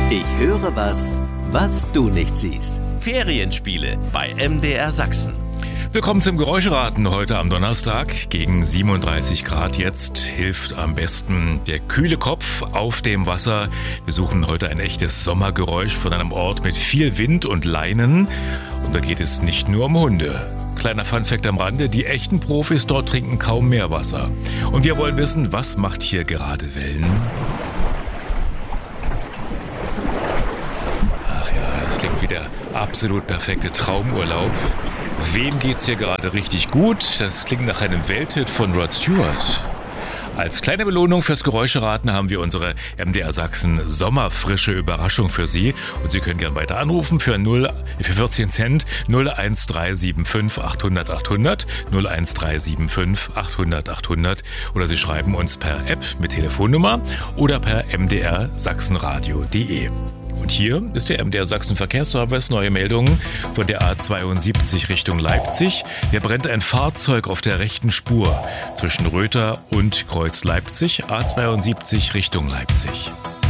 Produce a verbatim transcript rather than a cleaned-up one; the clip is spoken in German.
Ich höre was, was du nicht siehst. Ferienspiele bei M D R Sachsen. Willkommen zum Geräuscheraten heute am Donnerstag. Gegen siebenunddreißig Grad jetzt hilft am besten der kühle Kopf auf dem Wasser. Wir suchen heute ein echtes Sommergeräusch von einem Ort mit viel Wind und Leinen. Und da geht es nicht nur um Hunde. Kleiner Funfact am Rande, die echten Profis dort trinken kaum Meerwasser. Und wir wollen wissen, was macht hier gerade Wellen? Ach ja, das klingt wie der absolut perfekte Traumurlaub. Wem geht's hier gerade richtig gut? Das klingt nach einem Welthit von Rod Stewart. Als kleine Belohnung fürs Geräuscheraten haben wir unsere M D R Sachsen Sommerfrische Überraschung für Sie. Und Sie können gerne weiter anrufen für, null, für vierzehn Cent null eins drei sieben fünf achthundert achthundert, null eins drei sieben fünf achthundert achthundert oder Sie schreiben uns per App mit Telefonnummer oder per m d r sachsenradio punkt d e. Und hier ist der M D R Sachsen Verkehrsservice. Neue Meldungen von der A zweiundsiebzig Richtung Leipzig. Hier brennt ein Fahrzeug auf der rechten Spur zwischen Röther und Kreuz Leipzig. A zweiundsiebzig Richtung Leipzig.